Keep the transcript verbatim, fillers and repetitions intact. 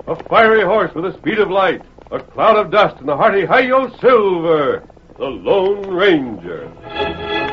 A fiery horse with the speed of light, a cloud of dust, and the hearty Hi-Yo Silver, the Lone Ranger.